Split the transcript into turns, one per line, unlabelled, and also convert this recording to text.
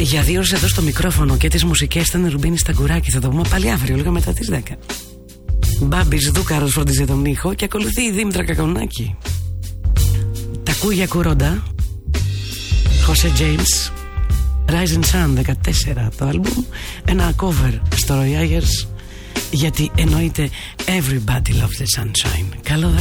Για 2 ώρες εδώ στο μικρόφωνο και τις μουσικές ήταν Ρουμπίνη Σταγκουράκη. Θα το πούμε πάλι αύριο, λίγο μετά τις 10. Μπάμπης Δούκαρος φρόντιζε τον ήχο και ακολουθεί η Δήμητρα Κακαουνάκη. Τα Κούγια Κουρόντα, Χωσέ Τζέιμς, Rise and Sun 14 το άλμπουμ. Ένα cover στο Roy Ayers, γιατί εννοείται Everybody Loves the Sunshine. Καλό βράδυ.